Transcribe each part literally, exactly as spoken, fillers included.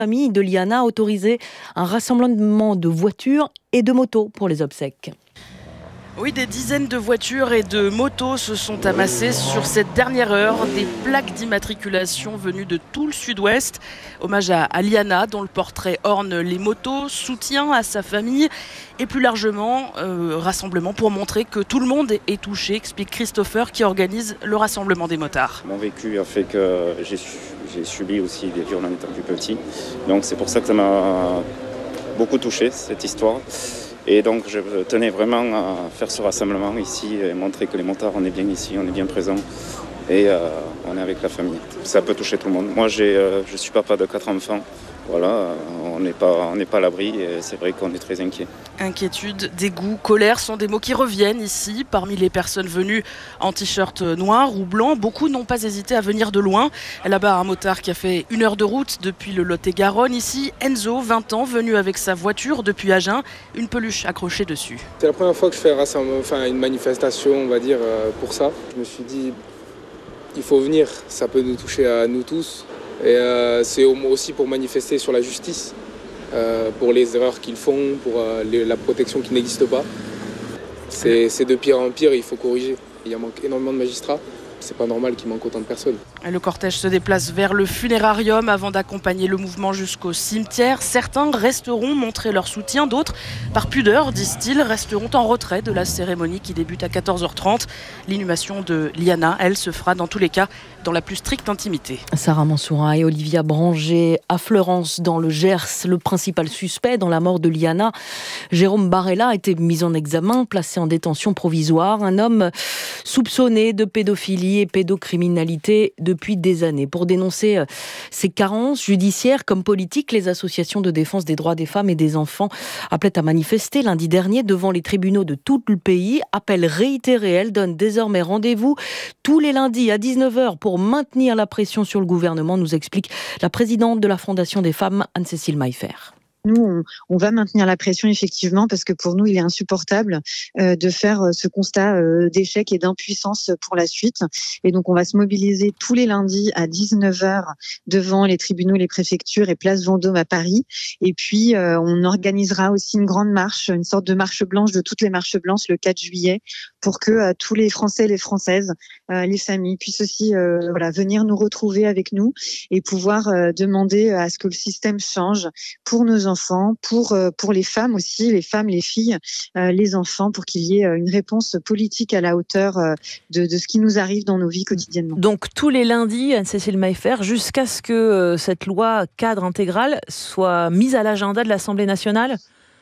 famille de Liana a autorisé un rassemblement de voitures et de motos pour les obsèques. Oui, des dizaines de voitures et de motos se sont amassées sur cette dernière heure. Des plaques d'immatriculation venues de tout le sud-ouest. Hommage à, à Liana, dont le portrait orne les motos, soutien à sa famille et plus largement, euh, rassemblement pour montrer que tout le monde est touché, explique Christopher qui organise le rassemblement des motards. Mon vécu a fait que j'ai, j'ai subi aussi des viols en étant plus petit. Donc c'est pour ça que ça m'a beaucoup touché, cette histoire. Et donc je tenais vraiment à faire ce rassemblement ici et montrer que les motards, on est bien ici, on est bien présents et euh, on est avec la famille. Ça peut toucher tout le monde. Moi, j'ai, euh, je suis papa de quatre enfants. Voilà, on n'est pas, on n'est pas à l'abri et c'est vrai qu'on est très inquiet. Inquiétude, dégoût, colère sont des mots qui reviennent ici. Parmi les personnes venues en t-shirt noir ou blanc, beaucoup n'ont pas hésité à venir de loin. Là-bas, un motard qui a fait une heure de route depuis le Lot-et-Garonne. Ici, Enzo, vingt ans, venu avec sa voiture depuis Agen, une peluche accrochée dessus. C'est la première fois que je fais enfin, une manifestation, on va dire, pour ça. Je me suis dit, il faut venir, ça peut nous toucher à nous tous. Et euh, c'est aussi pour manifester sur la justice, euh, pour les erreurs qu'ils font, pour euh, les, la protection qui n'existe pas. C'est, c'est de pire en pire, il faut corriger. Il y a manque énormément de magistrats. C'est pas normal qu'il manque autant de personnes. Le cortège se déplace vers le funérarium avant d'accompagner le mouvement jusqu'au cimetière. Certains resteront montrer leur soutien, d'autres, par pudeur, disent-ils, resteront en retrait de la cérémonie qui débute à quatorze heures trente. L'inhumation de Liana, elle, se fera dans tous les cas dans la plus stricte intimité. Sarah Mansoura et Olivia Branger à Fleurance dans le Gers. Le principal suspect dans la mort de Liana, Jérôme Barella, a été mis en examen, placé en détention provisoire. Un homme soupçonné de pédophilie et pédocriminalité depuis des années. Pour dénoncer ces carences judiciaires comme politiques, les associations de défense des droits des femmes et des enfants appelaient à manifester lundi dernier devant les tribunaux de tout le pays. Appel réitéré, elles donnent désormais rendez-vous tous les lundis à dix-neuf heures pour maintenir la pression sur le gouvernement, nous explique la présidente de la Fondation des femmes, Anne-Cécile Maillefer. Nous, on, on va maintenir la pression effectivement parce que pour nous, il est insupportable euh, de faire ce constat euh, d'échec et d'impuissance pour la suite. Et donc, on va se mobiliser tous les lundis à dix-neuf heures devant les tribunaux, les préfectures et place Vendôme à Paris. Et puis, euh, on organisera aussi une grande marche, une sorte de marche blanche de toutes les marches blanches le quatre juillet pour que euh, tous les Français et les Françaises, euh, les familles puissent aussi euh, voilà, venir nous retrouver avec nous et pouvoir euh, demander à ce que le système change pour nos enfants. enfants, pour, pour les femmes aussi, les femmes, les filles, euh, les enfants, pour qu'il y ait une réponse politique à la hauteur de, de ce qui nous arrive dans nos vies quotidiennement. Donc tous les lundis, Anne-Cécile Maillefer, jusqu'à ce que euh, cette loi cadre intégrale soit mise à l'agenda de l'Assemblée nationale ?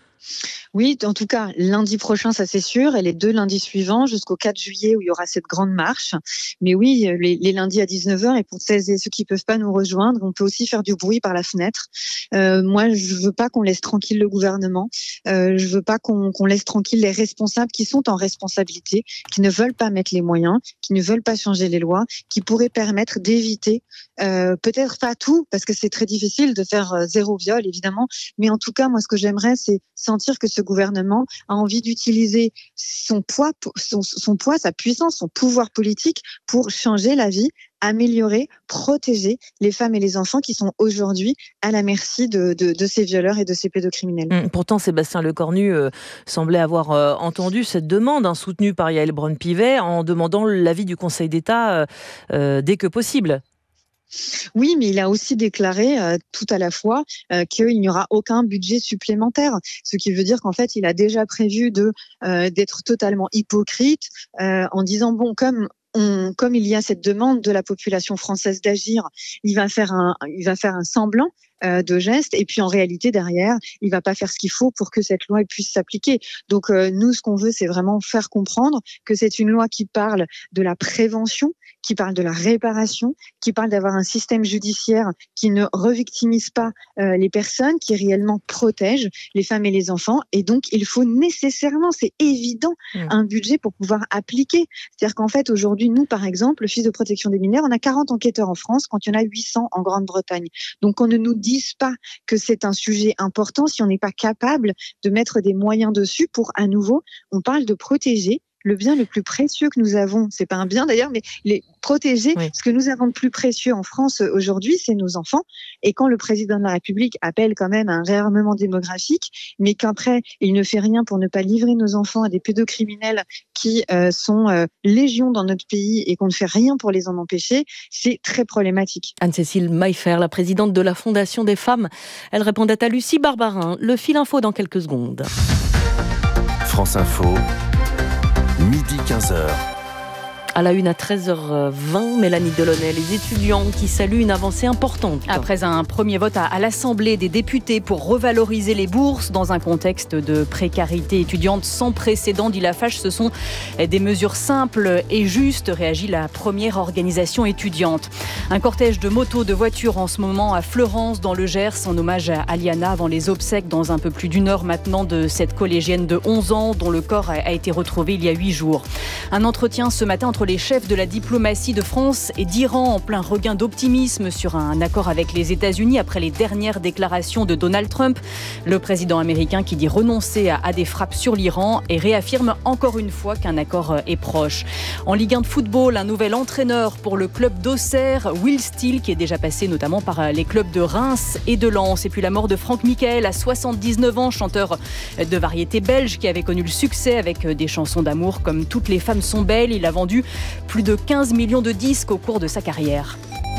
Oui, en tout cas, lundi prochain, ça c'est sûr, et les deux lundis suivants, jusqu'au quatre juillet, où il y aura cette grande marche. Mais oui, les, les lundis à dix-neuf heures, et pour celles et ceux qui ne peuvent pas nous rejoindre, on peut aussi faire du bruit par la fenêtre. Euh, moi, je veux pas qu'on laisse tranquille le gouvernement, euh, je veux pas qu'on, qu'on laisse tranquille les responsables qui sont en responsabilité, qui ne veulent pas mettre les moyens, qui ne veulent pas changer les lois, qui pourraient permettre d'éviter, euh, peut-être pas tout, parce que c'est très difficile de faire euh, zéro viol, évidemment, mais en tout cas, moi, ce que j'aimerais, c'est sentir que ce gouvernement a envie d'utiliser son poids, son, son poids, sa puissance, son pouvoir politique pour changer la vie, améliorer, protéger les femmes et les enfants qui sont aujourd'hui à la merci de, de, de ces violeurs et de ces pédocriminels. Mmh, pourtant, Sébastien Lecornu euh, semblait avoir euh, entendu cette demande, hein, soutenue par Yaël Braun-Pivet, en demandant l'avis du Conseil d'État euh, euh, dès que possible. Oui, mais il a aussi déclaré euh, tout à la fois euh, qu'il n'y aura aucun budget supplémentaire, ce qui veut dire qu'en fait, il a déjà prévu de euh, d'être totalement hypocrite euh, en disant bon, comme on, comme il y a cette demande de la population française d'agir, il va faire un, il va faire un semblant euh, de geste, et puis en réalité derrière, il va pas faire ce qu'il faut pour que cette loi puisse s'appliquer. Donc euh, nous, ce qu'on veut, c'est vraiment faire comprendre que c'est une loi qui parle de la prévention, qui parle de la réparation, qui parle d'avoir un système judiciaire qui ne revictimise pas euh, les personnes, qui réellement protège les femmes et les enfants. Et donc, il faut nécessairement, c'est évident, mmh. un budget pour pouvoir appliquer. C'est-à-dire qu'en fait, aujourd'hui, nous, par exemple, l'Office de protection des mineurs, on a quarante enquêteurs en France quand il y en a huit cents en Grande-Bretagne. Donc, qu'on ne nous dise pas que c'est un sujet important si on n'est pas capable de mettre des moyens dessus pour, à nouveau, on parle de protéger le bien le plus précieux que nous avons. C'est pas un bien d'ailleurs, mais il est protégé. Oui. Ce que nous avons de plus précieux en France aujourd'hui, c'est nos enfants. Et quand le président de la République appelle quand même à un réarmement démographique, mais qu'après, il ne fait rien pour ne pas livrer nos enfants à des pédocriminels qui euh, sont euh, légion dans notre pays et qu'on ne fait rien pour les en empêcher, c'est très problématique. Anne-Cécile Maillefer, la présidente de la Fondation des femmes, elle répondait à Lucie Barbarin. Le fil info dans quelques secondes. France Info, midi quinze heures. À la une à treize heures vingt, Mélanie Delaunay, les étudiants qui saluent une avancée importante. Après un premier vote à, à l'Assemblée des députés pour revaloriser les bourses dans un contexte de précarité étudiante sans précédent, dit Lafache, ce sont des mesures simples et justes, réagit la première organisation étudiante. Un cortège de motos, de voitures en ce moment à Fleurance dans le Gers en hommage à Liana avant les obsèques dans un peu plus d'une heure maintenant de cette collégienne de onze ans dont le corps a été retrouvé il y a huit jours. Un entretien ce matin entre les chefs de la diplomatie de France et d'Iran en plein regain d'optimisme sur un accord avec les États-Unis après les dernières déclarations de Donald Trump. Le président américain qui dit renoncer à, à des frappes sur l'Iran et réaffirme encore une fois qu'un accord est proche. En Ligue un de football, un nouvel entraîneur pour le club d'Auxerre, Will Steele, qui est déjà passé notamment par les clubs de Reims et de Lens. Et puis la mort de Franck Michael à soixante-dix-neuf ans, chanteur de variété belge qui avait connu le succès avec des chansons d'amour comme Toutes les femmes sont belles. Il a vendu plus de quinze millions de disques au cours de sa carrière.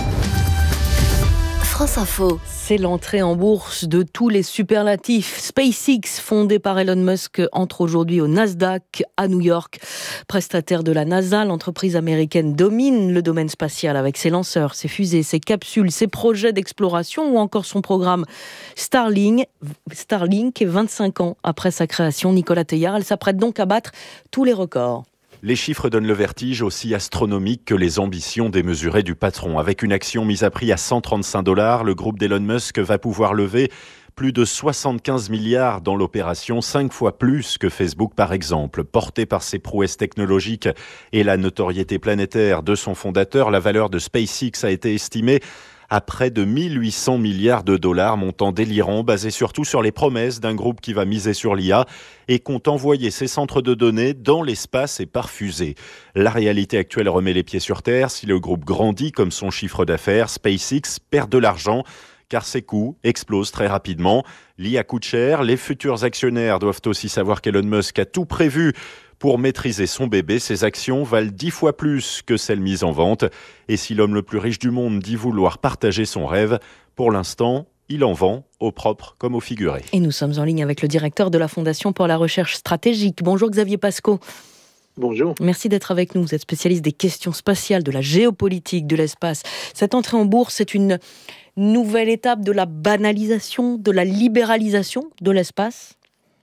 France Info. C'est l'entrée en bourse de tous les superlatifs. SpaceX, fondé par Elon Musk, entre aujourd'hui au Nasdaq à New York. Prestataire de la NASA, l'entreprise américaine domine le domaine spatial avec ses lanceurs, ses fusées, ses capsules, ses projets d'exploration ou encore son programme Starlink. Starlink, vingt-cinq ans après sa création, Nicolas Teillard, elle s'apprête donc à battre tous les records. Les chiffres donnent le vertige, aussi astronomique que les ambitions démesurées du patron. Avec une action mise à prix à cent trente-cinq dollars, le groupe d'Elon Musk va pouvoir lever plus de soixante-quinze milliards dans l'opération, cinq fois plus que Facebook par exemple. Porté par ses prouesses technologiques et la notoriété planétaire de son fondateur, la valeur de SpaceX a été estimée à près de mille huit cents milliards de dollars, montant délirant, basé surtout sur les promesses d'un groupe qui va miser sur l'I A et compte envoyer ses centres de données dans l'espace et par fusée. La réalité actuelle remet les pieds sur terre. Si le groupe grandit comme son chiffre d'affaires, SpaceX perd de l'argent car ses coûts explosent très rapidement. L'I A coûte cher. Les futurs actionnaires doivent aussi savoir qu'Elon Musk a tout prévu pour maîtriser son bébé. Ses actions valent dix fois plus que celles mises en vente. Et si l'homme le plus riche du monde dit vouloir partager son rêve, pour l'instant, il en vend au propre comme au figuré. Et nous sommes en ligne avec le directeur de la Fondation pour la recherche stratégique. Bonjour Xavier Pascaud. Bonjour. Merci d'être avec nous. Vous êtes spécialiste des questions spatiales, de la géopolitique, de l'espace. Cette entrée en bourse, c'est une nouvelle étape de la banalisation, de la libéralisation de l'espace ?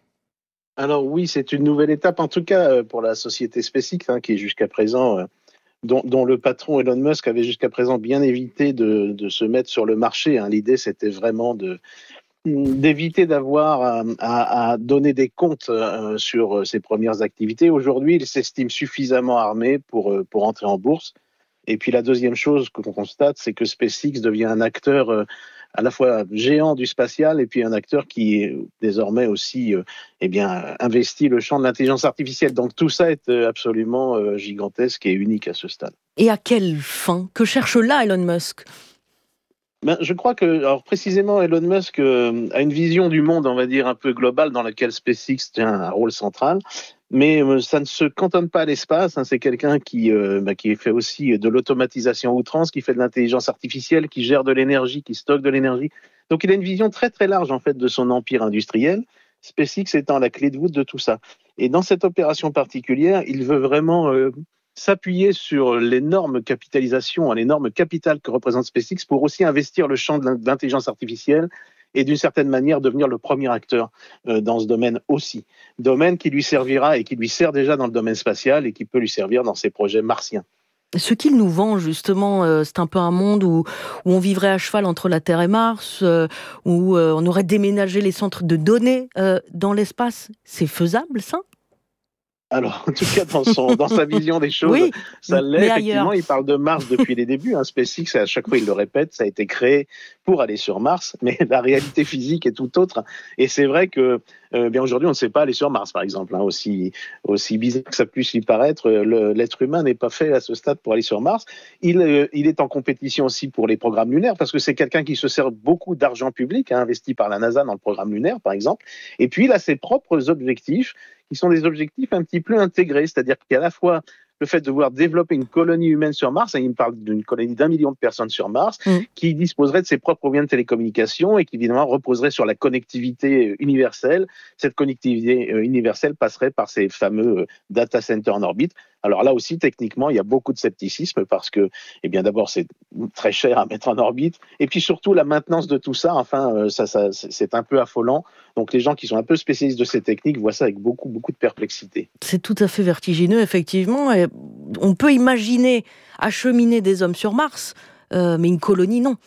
Alors oui, c'est une nouvelle étape, en tout cas pour la société SpaceX, hein, qui est jusqu'à présent, euh, dont, dont le patron Elon Musk avait jusqu'à présent bien évité de, de se mettre sur le marché. Hein. L'idée, c'était vraiment de, d'éviter d'avoir à, à, à donner des comptes euh, sur ses premières activités. Aujourd'hui, il s'estime suffisamment armé pour, euh, pour entrer en bourse. Et puis la deuxième chose que l'on constate, c'est que SpaceX devient un acteur euh, à la fois géant du spatial et puis un acteur qui est désormais aussi euh, eh bien, investit le champ de l'intelligence artificielle. Donc tout ça est euh, absolument euh, gigantesque et unique à ce stade. Et à quelle fin ? Que cherche là Elon Musk ? Ben, je crois que, alors précisément, Elon Musk euh, a une vision du monde, on va dire, un peu globale, dans laquelle SpaceX tient un rôle central. Mais euh, ça ne se cantonne pas à l'espace. Hein. C'est quelqu'un qui, euh, bah, qui fait aussi de l'automatisation à outrance, qui fait de l'intelligence artificielle, qui gère de l'énergie, qui stocke de l'énergie. Donc il a une vision très très large en fait de son empire industriel. SpaceX étant la clé de voûte de tout ça. Et dans cette opération particulière, il veut vraiment euh, s'appuyer sur l'énorme capitalisation, l'énorme capital que représente SpaceX pour aussi investir le champ de l'intelligence artificielle et d'une certaine manière devenir le premier acteur euh, dans ce domaine aussi. Domaine qui lui servira et qui lui sert déjà dans le domaine spatial et qui peut lui servir dans ses projets martiens. Ce qu'il nous vend justement, euh, c'est un peu un monde où, où on vivrait à cheval entre la Terre et Mars, euh, où euh, on aurait déménagé les centres de données euh, dans l'espace. C'est faisable ça ? Alors, en tout cas, dans, son, dans sa vision des choses, oui, ça l'est. Effectivement, ailleurs. il parle de Mars depuis les débuts. Hein. SpaceX, à chaque fois, il le répète, ça a été créé pour aller sur Mars, mais la réalité physique est tout autre. Et c'est vrai que, euh, bien aujourd'hui, on ne sait pas aller sur Mars, par exemple. Hein. Aussi, aussi bizarre que ça puisse lui paraître, le, l'être humain n'est pas fait à ce stade pour aller sur Mars. Il, euh, il est en compétition aussi pour les programmes lunaires, parce que c'est quelqu'un qui se sert beaucoup d'argent public, hein, investi par la NASA dans le programme lunaire, par exemple. Et puis, il a ses propres objectifs, qui sont des objectifs un petit peu intégrés, c'est-à-dire qu'il y a à la fois le fait de vouloir développer une colonie humaine sur Mars, et il me parle d'une colonie d'un million de personnes sur Mars, mmh. qui disposerait de ses propres moyens de télécommunication et qui évidemment reposerait sur la connectivité universelle. Cette connectivité universelle passerait par ces fameux data centers en orbite. Alors là aussi, techniquement, il y a beaucoup de scepticisme parce que, eh bien, d'abord, c'est très cher à mettre en orbite. Et puis surtout, la maintenance de tout ça, enfin, ça, ça, c'est un peu affolant. Donc les gens qui sont un peu spécialistes de ces techniques voient ça avec beaucoup, beaucoup de perplexité. C'est tout à fait vertigineux, effectivement. Et on peut imaginer acheminer des hommes sur Mars, euh, mais une colonie, non.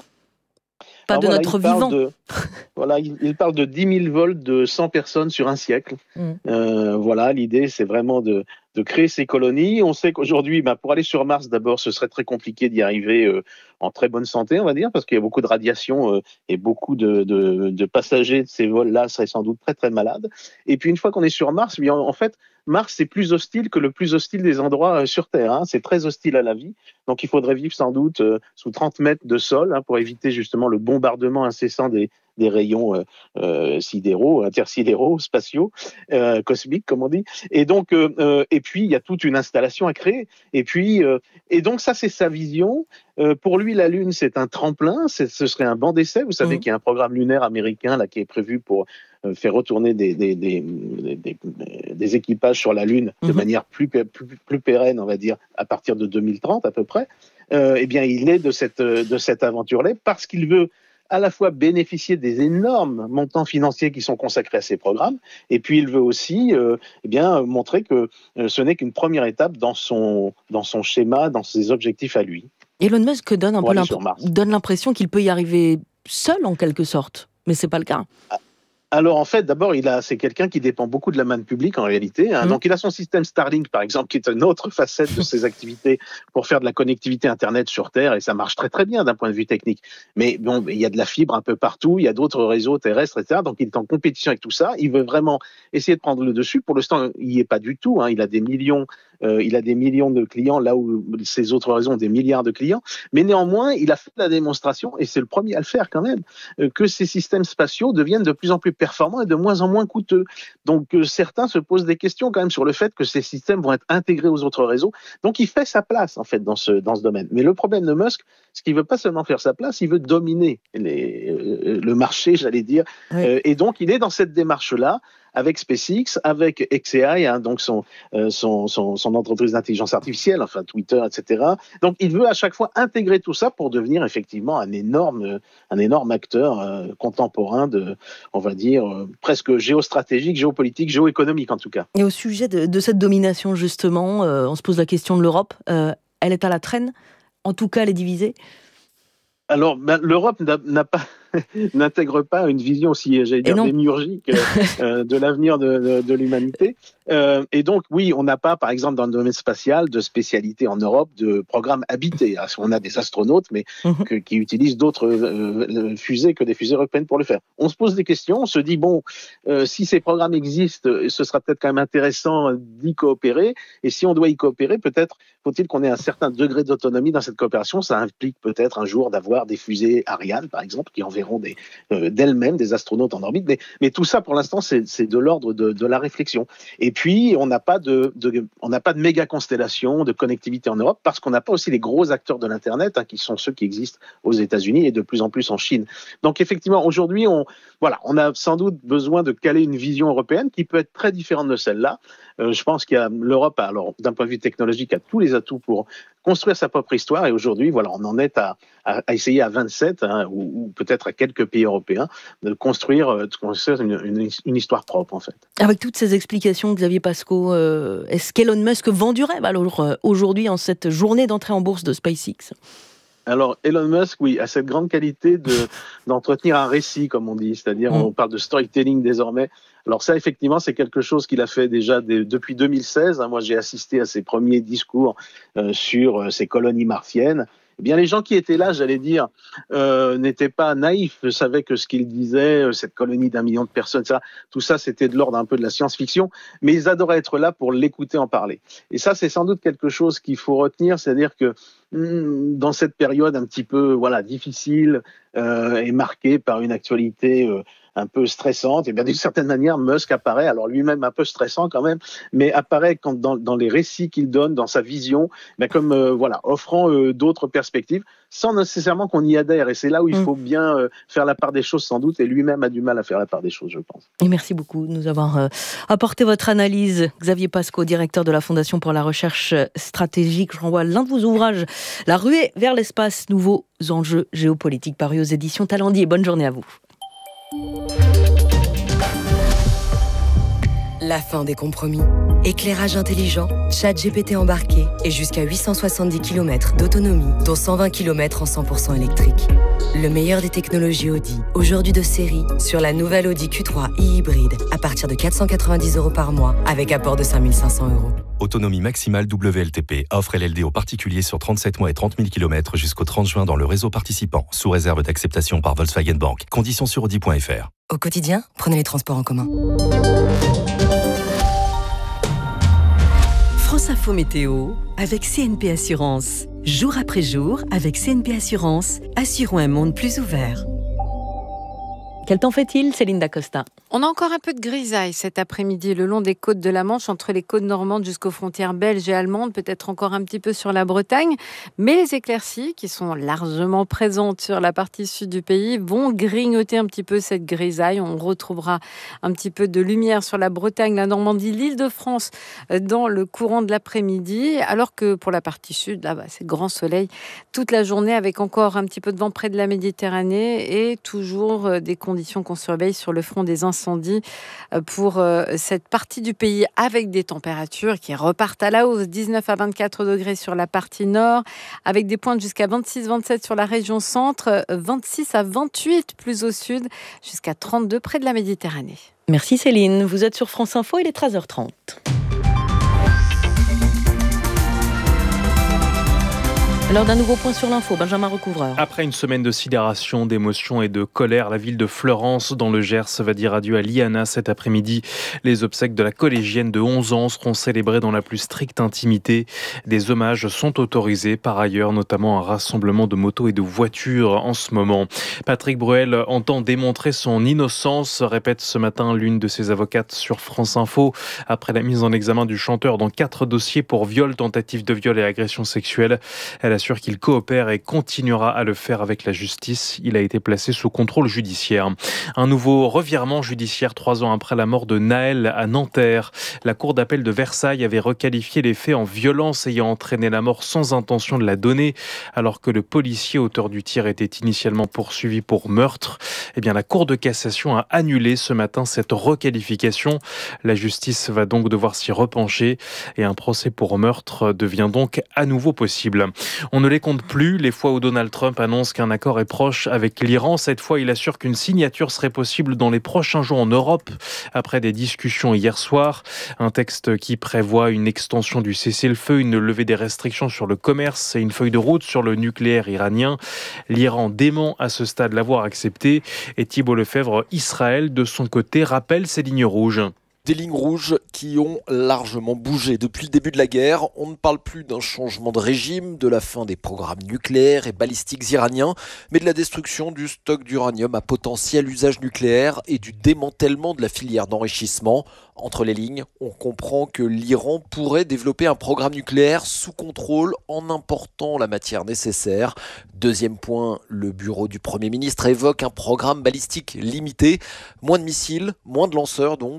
Pas Alors de voilà, notre vivant. De, voilà, il, il parle de dix mille vols de cent personnes sur un siècle. Mm. Euh, voilà, l'idée, c'est vraiment de, de créer ces colonies. On sait qu'aujourd'hui, bah, pour aller sur Mars, d'abord, ce serait très compliqué d'y arriver euh, en très bonne santé, on va dire, parce qu'il y a beaucoup de radiation euh, et beaucoup de, de, de passagers de ces vols-là seraient sans doute très, très malades. Et puis, une fois qu'on est sur Mars, bien, en fait, Mars, c'est plus hostile que le plus hostile des endroits euh, sur Terre. Hein. C'est très hostile à la vie. Donc, il faudrait vivre sans doute euh, sous trente mètres de sol hein, pour éviter justement le bombardement incessant des, des rayons euh, euh, sidéraux, intersidéraux, spatiaux, euh, cosmiques, comme on dit. Et donc, euh, euh, et puis, il y a toute une installation à créer. Et puis, euh, et donc, ça, c'est sa vision. Euh, pour lui, la Lune, c'est un tremplin. C'est, ce serait un banc d'essai. Vous savez mmh. qu'il y a un programme lunaire américain là qui est prévu pour euh, faire retourner des, des, des, des, des, des équipages sur la Lune mmh. de manière plus, plus, plus pérenne, on va dire, à partir de deux mille trente à peu près. Euh, eh bien, il est de cette, de cette aventure-là parce qu'il veut à la fois bénéficier des énormes montants financiers qui sont consacrés à ces programmes, et puis il veut aussi euh, eh bien, montrer que euh, ce n'est qu'une première étape dans son, dans son schéma, dans ses objectifs à lui. Elon Musk donne, un peu l'imp- donne l'impression qu'il peut y arriver seul en quelque sorte, mais ce n'est pas le cas. Ah. Alors en fait, d'abord, il a, c'est quelqu'un qui dépend beaucoup de la manne publique en réalité. Hein. Mmh. Donc il a son système Starlink, par exemple, qui est une autre facette de ses activités pour faire de la connectivité Internet sur Terre, et ça marche très très bien d'un point de vue technique. Mais bon, il y a de la fibre un peu partout, il y a d'autres réseaux terrestres, et cetera. Donc il est en compétition avec tout ça. Il veut vraiment essayer de prendre le dessus. Pour l'instant, il n'y est pas du tout. Hein. Il a des millions. Euh, il a des millions de clients, là où ces autres réseaux ont des milliards de clients. Mais néanmoins, il a fait la démonstration, et c'est le premier à le faire quand même, euh, que ces systèmes spatiaux deviennent de plus en plus performants et de moins en moins coûteux. Donc euh, certains se posent des questions quand même sur le fait que ces systèmes vont être intégrés aux autres réseaux. Donc il fait sa place en fait dans ce, dans ce domaine. Mais le problème de Musk, c'est qu'il ne veut pas seulement faire sa place, il veut dominer les, euh, le marché, j'allais dire. Oui. Euh, et donc il est dans cette démarche-là, avec SpaceX, avec X A I, hein, donc son, euh, son, son, son entreprise d'intelligence artificielle, enfin Twitter, et cetera. Donc il veut à chaque fois intégrer tout ça pour devenir effectivement un énorme, un énorme acteur euh, contemporain de, on va dire, euh, presque géostratégique, géopolitique, géoéconomique en tout cas. Et au sujet de, de cette domination justement, euh, on se pose la question de l'Europe. Euh, elle est à la traîne, en tout cas elle est divisée. Alors, ben, l'Europe n'a, n'a pas, n'intègre pas une vision aussi, j'allais dire, démiurgique euh, de l'avenir de, de, de l'humanité. Euh, et donc, oui, on n'a pas, par exemple, dans le domaine spatial, de spécialité en Europe de programme habité. Alors, on a des astronautes, mais mm-hmm. que, qui utilisent d'autres euh, fusées que des fusées européennes pour le faire. On se pose des questions, on se dit, bon, euh, si ces programmes existent, ce sera peut-être quand même intéressant d'y coopérer. Et si on doit y coopérer, peut-être faut-il qu'on ait un certain degré d'autonomie dans cette coopération. Ça implique peut-être un jour d'avoir des fusées Ariane, par exemple, qui enverront des, euh, d'elles-mêmes des astronautes en orbite. Mais, mais tout ça, pour l'instant, c'est, c'est de l'ordre de, de la réflexion. Et puis, on n'a pas de, de, on n'a pas de méga constellation de connectivité en Europe parce qu'on n'a pas aussi les gros acteurs de l'Internet, hein, qui sont ceux qui existent aux États-Unis et de plus en plus en Chine. Donc, effectivement, aujourd'hui, on, voilà, on a sans doute besoin de caler une vision européenne qui peut être très différente de celle-là. Euh, je pense qu'il y a l'Europe, alors d'un point de vue technologique, a tous les atouts pour construire sa propre histoire. Et aujourd'hui, voilà, on en est à, à, à essayer à vingt-sept, hein, ou, ou peut-être à quelques pays européens, de construire, de construire une, une, une histoire propre, en fait. Avec toutes ces explications, Xavier Pascaud, euh, est-ce qu'Elon Musk vend du rêve alors aujourd'hui en cette journée d'entrée en bourse de SpaceX ? Alors, Elon Musk, oui, a cette grande qualité de, d'entretenir un récit, comme on dit, c'est-à-dire mmh. on parle de storytelling désormais. Alors ça, effectivement, c'est quelque chose qu'il a fait déjà des, depuis deux mille seize. Hein. Moi, j'ai assisté à ses premiers discours euh, sur euh, ces colonies martiennes. Eh bien, les gens qui étaient là, j'allais dire, euh, n'étaient pas naïfs, savaient que ce qu'il disait, euh, cette colonie d'un million de personnes, ça, tout ça, c'était de l'ordre un peu de la science-fiction, mais ils adoraient être là pour l'écouter en parler. Et ça, c'est sans doute quelque chose qu'il faut retenir, c'est-à-dire que hum, dans cette période un petit peu voilà, difficile euh, et marquée par une actualité euh, un peu stressante, et bien d'une certaine manière, Musk apparaît, alors lui-même un peu stressant quand même, mais apparaît quand dans, dans les récits qu'il donne, dans sa vision, bien comme euh, voilà, offrant euh, d'autres perspectives, sans nécessairement qu'on y adhère. Et c'est là où il faut bien euh, faire la part des choses sans doute, et lui-même a du mal à faire la part des choses, je pense. Et merci beaucoup de nous avoir euh, apporté votre analyse. Xavier Pasco, directeur de la Fondation pour la recherche stratégique. Je renvoie l'un de vos ouvrages, La ruée vers l'espace, nouveaux enjeux géopolitiques, paru aux éditions Talendier. Bonne journée à vous. La fin des compromis. Éclairage intelligent, chat G P T embarqué et jusqu'à huit cent soixante-dix kilomètres d'autonomie, dont cent vingt kilomètres en cent pour cent électrique. Le meilleur des technologies Audi, aujourd'hui de série, sur la nouvelle Audi Q trois e-hybride, à partir de quatre cent quatre-vingt-dix euros par mois, avec apport de cinq mille cinq cents euros. Autonomie maximale W L T P. Offre L L D aux particuliers sur trente-sept mois et trente mille kilomètres jusqu'au trente juin dans le réseau participant, sous réserve d'acceptation par Volkswagen Bank. Conditions sur audi point f r. Au quotidien, prenez les transports en commun. France Info Météo avec C N P Assurance. Jour après jour, avec C N P Assurance, assurons un monde plus ouvert. Quel temps fait-il, Céline Dacosta ? On a encore un peu de grisaille cet après-midi le long des côtes de la Manche, entre les côtes normandes jusqu'aux frontières belges et allemandes, peut-être encore un petit peu sur la Bretagne. Mais les éclaircies, qui sont largement présentes sur la partie sud du pays, vont grignoter un petit peu cette grisaille. On retrouvera un petit peu de lumière sur la Bretagne, la Normandie, l'Île-de-France dans le courant de l'après-midi. Alors que pour la partie sud, là, bah, c'est grand soleil toute la journée, avec encore un petit peu de vent près de la Méditerranée et toujours des conditions qu'on surveille sur le front des incendies pour cette partie du pays, avec des températures qui repartent à la hausse, dix-neuf à vingt-quatre degrés sur la partie nord, avec des pointes jusqu'à vingt-six à vingt-sept sur la région centre, vingt-six à vingt-huit plus au sud, jusqu'à trente-deux près de la Méditerranée. Merci Céline, vous êtes sur France Info, il est treize heures trente. Alors d'un nouveau point sur l'info, Benjamin Recouvreur. Après une semaine de sidération, d'émotion et de colère, la ville de Fleurance, dans le Gers, va dire adieu à Liana cet après-midi. Les obsèques de la collégienne de onze ans seront célébrées dans la plus stricte intimité. Des hommages sont autorisés par ailleurs, notamment un rassemblement de motos et de voitures en ce moment. Patrick Bruel entend démontrer son innocence, répète ce matin l'une de ses avocates sur France Info, après la mise en examen du chanteur dans quatre dossiers pour viol, tentative de viol et agression sexuelle. Elle a assure qu'il coopère et continuera à le faire avec la justice. Il a été placé sous contrôle judiciaire. Un nouveau revirement judiciaire trois ans après la mort de Naël à Nanterre. La cour d'appel de Versailles avait requalifié les faits en violence ayant entraîné la mort sans intention de la donner, alors que le policier auteur du tir était initialement poursuivi pour meurtre. Eh bien, la Cour de cassation a annulé ce matin cette requalification. La justice va donc devoir s'y repencher et un procès pour meurtre devient donc à nouveau possible. On ne les compte plus, les fois où Donald Trump annonce qu'un accord est proche avec l'Iran. Cette fois, il assure qu'une signature serait possible dans les prochains jours en Europe, après des discussions hier soir. Un texte qui prévoit une extension du cessez-le-feu, une levée des restrictions sur le commerce et une feuille de route sur le nucléaire iranien. L'Iran dément à ce stade l'avoir accepté. Et Thibault Lefebvre, Israël, de son côté, rappelle ses lignes rouges. Des lignes rouges qui ont largement bougé. Depuis le début de la guerre, on ne parle plus d'un changement de régime, de la fin des programmes nucléaires et balistiques iraniens, mais de la destruction du stock d'uranium à potentiel usage nucléaire et du démantèlement de la filière d'enrichissement. Entre les lignes, on comprend que l'Iran pourrait développer un programme nucléaire sous contrôle en important la matière nécessaire. Deuxième point, le bureau du Premier ministre évoque un programme balistique limité. Moins de missiles, moins de lanceurs donc, mais tout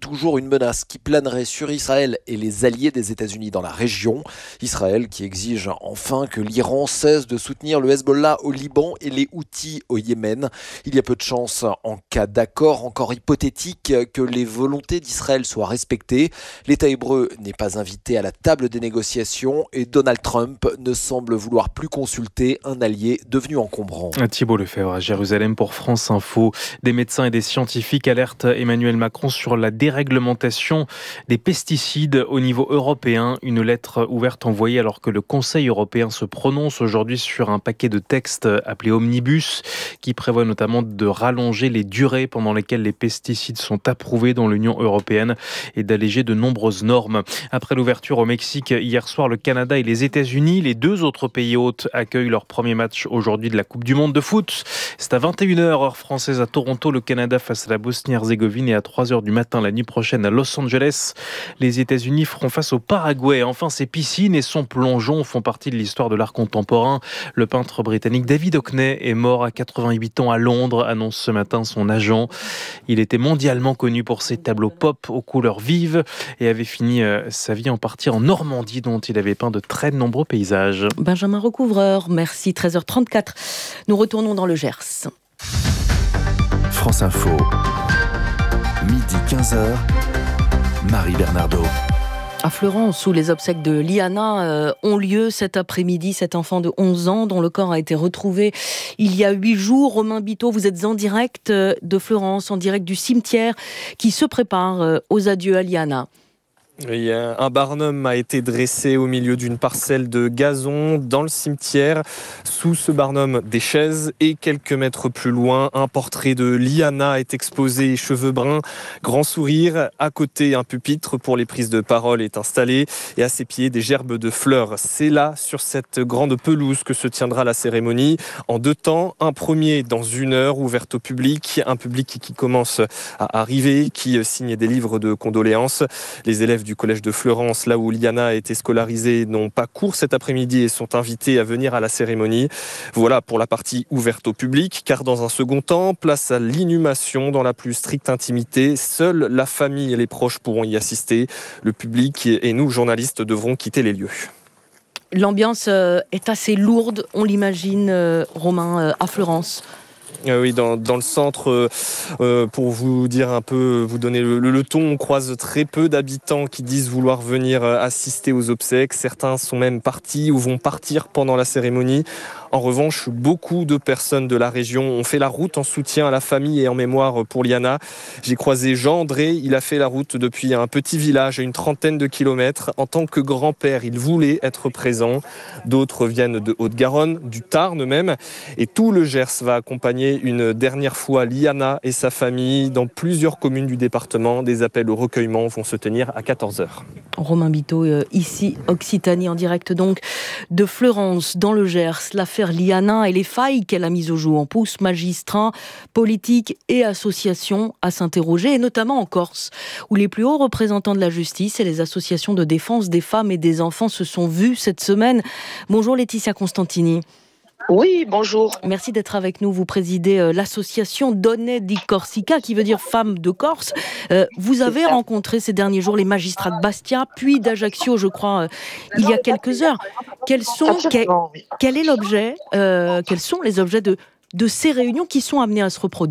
toujours une menace qui planerait sur Israël et les alliés des États-Unis dans la région. Israël qui exige enfin que l'Iran cesse de soutenir le Hezbollah au Liban et les Houthis au Yémen. Il y a peu de chances, en cas d'accord encore hypothétique, que les volontés d'Israël soient respectées. L'État hébreu n'est pas invité à la table des négociations et Donald Trump ne semble vouloir plus consulter un allié devenu encombrant. Thibault Lefebvre à Jérusalem pour France Info. Des médecins et des scientifiques alertent Emmanuel Macron sur la déréglementation des pesticides au niveau européen. Une lettre ouverte envoyée alors que le Conseil européen se prononce aujourd'hui sur un paquet de textes appelé Omnibus qui prévoit notamment de rallonger les durées pendant lesquelles les pesticides sont approuvés dans l'Union européenne et d'alléger de nombreuses normes. Après l'ouverture au Mexique hier soir, le Canada et les États-Unis, les deux autres pays hôtes accueillent leur premier match aujourd'hui de la Coupe du Monde de foot. C'est à vingt et une heures, heure française à Toronto, le Canada face à la Bosnie-Herzégovine et à trois heures du matin la nuit prochaine à Los Angeles. Les États-Unis feront face au Paraguay. Enfin, ses piscines et son plongeon font partie de l'histoire de l'art contemporain. Le peintre britannique David Hockney est mort à quatre-vingt-huit ans à Londres, annonce ce matin son agent. Il était mondialement connu pour ses tableaux pop aux couleurs vives et avait fini sa vie en partie en Normandie, dont il avait peint de très nombreux paysages. Benjamin Recouvreur, merci. treize heures trente-quatre. Nous retournons dans le Gers. France Info, midi quinze heures, Marie Bernardo. À Fleurance, où les obsèques de Liana euh, ont lieu cet après-midi, cet enfant de onze ans dont le corps a été retrouvé il y a huit jours. Romain Biteau, vous êtes en direct de Fleurance, en direct du cimetière qui se prépare euh, aux adieux à Liana. Oui, un barnum a été dressé au milieu d'une parcelle de gazon dans le cimetière. Sous ce barnum, des chaises et quelques mètres plus loin, un portrait de Liana est exposé, cheveux bruns, grand sourire. À côté, un pupitre pour les prises de parole est installé et à ses pieds, des gerbes de fleurs. C'est là, sur cette grande pelouse, que se tiendra la cérémonie en deux temps. Un premier dans une heure, ouverte au public, un public qui commence à arriver, qui signe des livres de condoléances. Les élèves du collège de Fleurance, là où Liana a été scolarisée, n'ont pas cours cet après-midi et sont invités à venir à la cérémonie. Voilà pour la partie ouverte au public, car dans un second temps, place à l'inhumation dans la plus stricte intimité. Seule la famille et les proches pourront y assister. Le public et nous, journalistes, devront quitter les lieux. L'ambiance est assez lourde, on l'imagine, Romain, à Fleurance. Euh, oui, dans, dans le centre, euh, pour vous dire un peu, vous donner le, le, le ton, on croise très peu d'habitants qui disent vouloir venir assister aux obsèques. Certains sont même partis ou vont partir pendant la cérémonie. En revanche, beaucoup de personnes de la région ont fait la route en soutien à la famille et en mémoire pour Liana. J'ai croisé Jean André, il a fait la route depuis un petit village à une trentaine de kilomètres. En tant que grand-père, il voulait être présent. D'autres viennent de Haute-Garonne, du Tarn même. Et tout le Gers va accompagner une dernière fois Liana et sa famille dans plusieurs communes du département. Des appels au recueillement vont se tenir à quatorze heures. Romain Biteau, ici Occitanie, en direct donc de Fleurance, dans le Gers. L'affaire Liana et les failles qu'elle a mises au jour. On pousse magistrats, politiques et associations à s'interroger, et notamment en Corse, où les plus hauts représentants de la justice et les associations de défense des femmes et des enfants se sont vus cette semaine. Bonjour Laetitia Constantini. Oui, bonjour. Merci d'être avec nous. Vous présidez euh, l'association Donne di Corsica, qui veut dire Femmes de Corse. Euh, vous avez rencontré ces derniers jours les magistrats de Bastia, puis d'Ajaccio, je crois, euh, il y a quelques heures. Quels sont, quel, quel est l'objet, euh, quels sont les objets de, de ces réunions qui sont amenées à se reproduire ?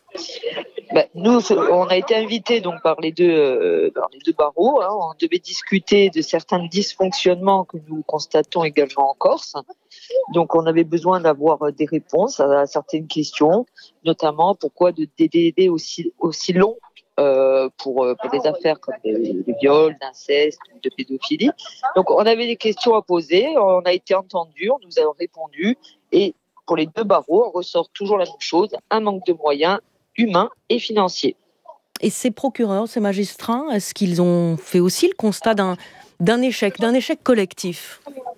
Ben, nous, on a été invités donc par les deux, euh, par les deux barreaux. Hein. On devait discuter de certains dysfonctionnements que nous constatons également en Corse. Donc, on avait besoin d'avoir des réponses à certaines questions, notamment pourquoi de, des délais aussi, aussi longs euh, pour, pour des affaires comme de, de viol, d'inceste, de pédophilie. Donc, on avait des questions à poser, on a été entendus, on nous a répondu. Et pour les deux barreaux, on ressort toujours la même chose, un manque de moyens humains et financiers. Et ces procureurs, ces magistrats, est-ce qu'ils ont fait aussi le constat d'un, d'un échec, d'un échec collectif ?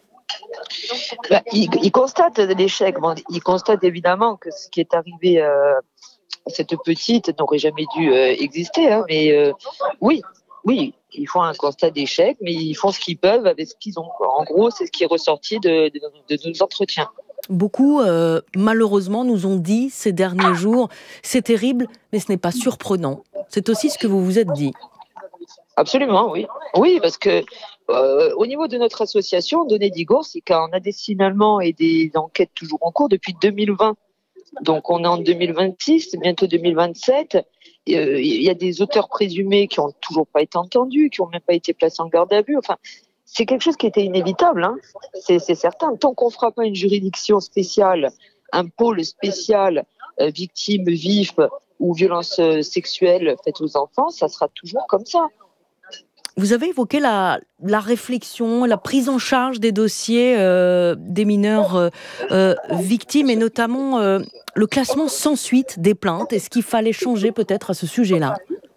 Ben, ils, ils constatent l'échec. Bon, ils constatent évidemment que ce qui est arrivé euh, à cette petite n'aurait jamais dû euh, exister. Hein, mais euh, oui, oui, ils font un constat d'échec, mais ils font ce qu'ils peuvent avec ce qu'ils ont. En gros, c'est ce qui est ressorti de, de, de nos entretiens. Beaucoup, euh, malheureusement, nous ont dit ces derniers jours, c'est terrible, mais ce n'est pas surprenant. C'est aussi ce que vous vous êtes dit. Absolument, oui. Oui, parce que euh, au niveau de notre association, Donner d'Igor, c'est qu'on a des signalements et des enquêtes toujours en cours depuis deux mille vingt. Donc on est en deux mille vingt-six, bientôt deux mille vingt-sept. Il euh, y a des auteurs présumés qui n'ont toujours pas été entendus, qui n'ont même pas été placés en garde à vue. Enfin, c'est quelque chose qui était inévitable, hein. c'est, c'est certain. Tant qu'on ne fera pas une juridiction spéciale, un pôle spécial, euh, victimes, vifs ou violences sexuelles faites aux enfants, ça sera toujours comme ça. Vous avez évoqué la, la réflexion, la prise en charge des dossiers euh, des mineurs euh, euh, victimes et notamment euh, le classement sans suite des plaintes. Est-ce qu'il fallait changer peut-être à ce sujet-là ?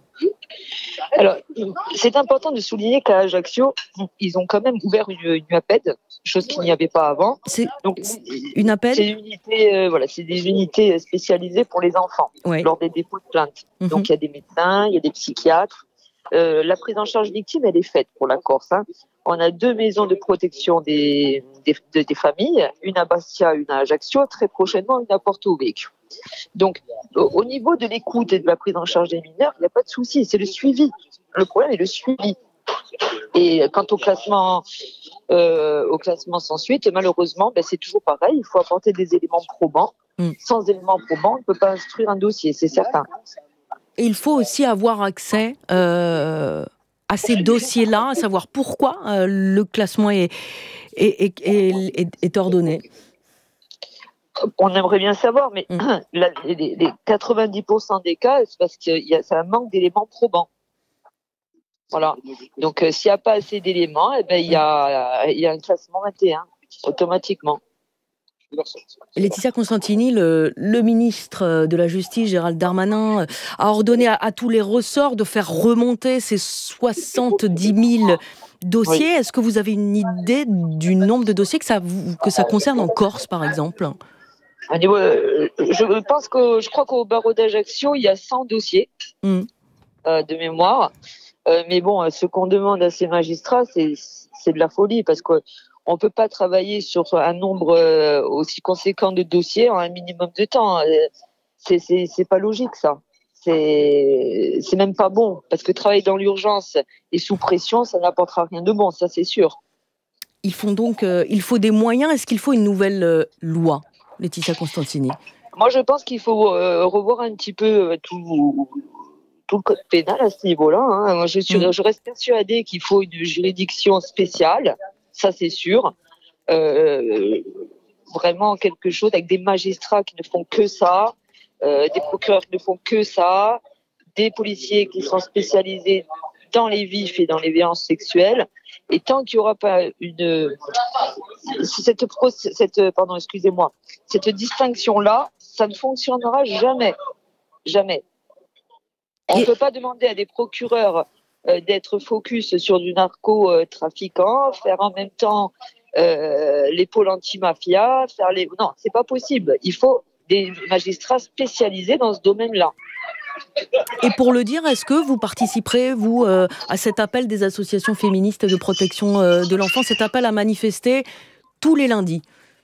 Alors, c'est important de souligner qu'à Ajaccio, ils ont quand même ouvert une, une A P E D, chose qu'il n'y avait pas avant. C'est Donc, une A P E D c'est, une unité, euh, voilà, c'est des unités spécialisées pour les enfants, oui. lors des dépôts de plaintes. Mm-hmm. Donc, il y a des médecins, il y a des psychiatres. Euh, la prise en charge victime, elle est faite pour la Corse. Hein. On a deux maisons de protection des, des, des, des familles, une à Bastia, une à Ajaccio, très prochainement une à Porto Vecchio. Donc, au, au niveau de l'écoute et de la prise en charge des mineurs, il n'y a pas de souci, c'est le suivi. Le problème est le suivi. Et quant au classement, euh, au classement sans suite, malheureusement, ben, c'est toujours pareil, il faut apporter des éléments probants. Mm. Sans éléments probants, on ne peut pas instruire un dossier, c'est certain. Et il faut aussi avoir accès euh, à ces dossiers-là, à savoir pourquoi euh, le classement est, est, est, est, est, est ordonné. On aimerait bien savoir, mais mmh. la, les, les quatre-vingt-dix pour cent des cas, c'est parce qu'il y a, c'est un manque d'éléments probants. Voilà. Donc, euh, s'il n'y a pas assez d'éléments, eh ben, il y a, il y a un classement vingt et un, automatiquement. Laetitia Constantini, le, le ministre de la Justice, Gérald Darmanin, a ordonné à, à tous les ressorts de faire remonter ces soixante-dix mille dossiers. Oui. Est-ce que vous avez une idée du nombre de dossiers que ça, que ça concerne en Corse, par exemple ? Je pense que je crois qu'au barreau d'Ajaccio, il y a cent dossiers mmh. euh, de mémoire. Euh, mais bon, ce qu'on demande à ces magistrats, c'est, c'est de la folie parce que on peut pas travailler sur un nombre euh, aussi conséquent de dossiers en un minimum de temps. C'est, c'est, c'est pas logique, ça. C'est, c'est même pas bon. Parce que travailler dans l'urgence et sous pression, ça n'apportera rien de bon, ça c'est sûr. Il faut donc, euh, il faut des moyens. Est-ce qu'il faut une nouvelle euh, loi, Laetitia Constantini ? Moi, je pense qu'il faut euh, revoir un petit peu euh, tout, tout le code pénal à ce niveau-là. Hein. Moi, je, suis, mmh. je reste persuadée qu'il faut une juridiction spéciale. Ça, c'est sûr. Euh, vraiment quelque chose avec des magistrats qui ne font que ça, euh, des procureurs qui ne font que ça, des policiers qui sont spécialisés dans les vifs et dans les violences sexuelles. Et tant qu'il n'y aura pas une cette, cette pardon, excusez-moi, cette distinction-là, ça ne fonctionnera jamais, jamais. On ne peut pas demander à des procureurs euh, d'être focus sur du narcotrafiquant, faire en même temps euh, les pôles anti-mafia, faire les... Non, c'est pas possible. Il faut des magistrats spécialisés dans ce domaine-là. Et pour le dire, est-ce que vous participerez, vous, euh, à cet appel des associations féministes de protection euh, de l'enfant, cet appel à manifester tous les lundis ?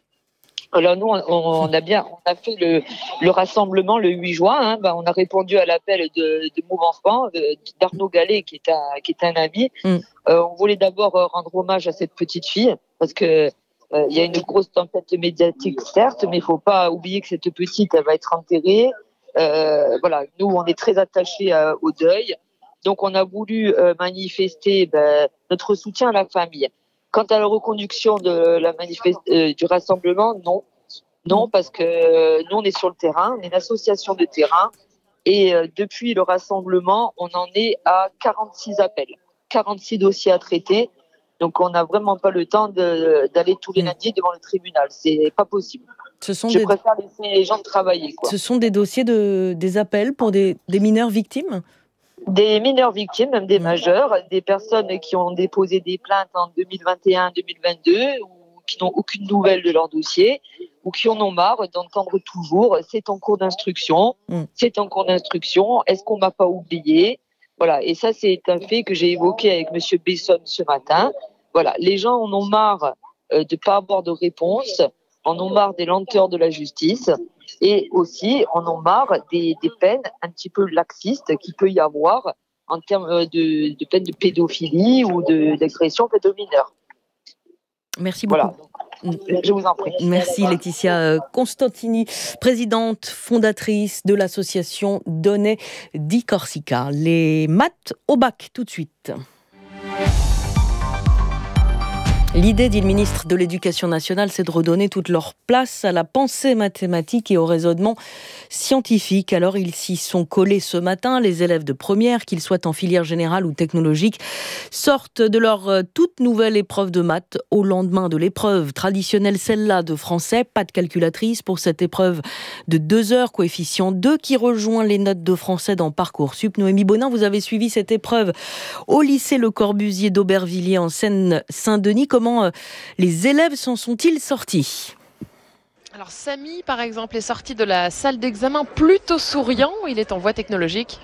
Alors nous, on, on a bien, on a fait le, le rassemblement le huit juin. Hein, ben on a répondu à l'appel de, de Move Enfant, de, d'Arnaud Gallet, qui est un, qui est un ami. Mm. Euh, on voulait d'abord rendre hommage à cette petite fille, parce que euh, il y a une grosse tempête médiatique, certes, mais il faut pas oublier que cette petite, elle va être enterrée. Euh, voilà, nous, on est très attachés euh, au deuil. Donc, on a voulu euh, manifester ben, notre soutien à la famille. Quant à la reconduction de la manifest- euh, du rassemblement, non. Non, parce que euh, nous, on est sur le terrain, on est une association de terrain. Et euh, depuis le rassemblement, on en est à quarante-six appels, quarante-six dossiers à traiter. Donc, on n'a vraiment pas le temps de, d'aller tous les lundis devant le tribunal. C'est pas possible. Ce sont Je des... préfère laisser les gens travailler. Quoi. Ce sont des dossiers, de, des appels pour des, des mineurs victimes ? Des mineurs victimes, même des majeurs, des personnes qui ont déposé des plaintes en deux mille vingt et un deux mille vingt-deux ou qui n'ont aucune nouvelle de leur dossier ou qui en ont marre d'entendre toujours « c'est en cours d'instruction, mm. c'est en cours d'instruction, est-ce qu'on ne m'a pas oublié ?» Voilà, et ça c'est un fait que j'ai évoqué avec M. Besson ce matin. Voilà, les gens en ont marre euh, de ne pas avoir de réponse, en ont marre des lenteurs de la justice. Et aussi, on en marre des, des peines un petit peu laxistes qu'il peut y avoir en termes de, de peines de pédophilie ou de, d'agression faite aux mineurs. Merci beaucoup. Voilà. Je vous en prie. Merci Laetitia Constantini, présidente fondatrice de l'association Donne di Corsica. Les maths au bac tout de suite. L'idée, dit le ministre de l'Éducation nationale, c'est de redonner toute leur place à la pensée mathématique et au raisonnement scientifique. Alors, ils s'y sont collés ce matin. Les élèves de première, qu'ils soient en filière générale ou technologique, sortent de leur toute nouvelle épreuve de maths au lendemain de l'épreuve traditionnelle, celle-là de français. Pas de calculatrice pour cette épreuve de deux heures, coefficient deux, qui rejoint les notes de français dans Parcoursup. Noémie Bonin, vous avez suivi cette épreuve au lycée Le Corbusier d'Aubervilliers en Seine-Saint-Denis. Comment les élèves s'en sont-ils sortis ? Alors Samy, par exemple, est sorti de la salle d'examen plutôt souriant. Il est en voie technologique.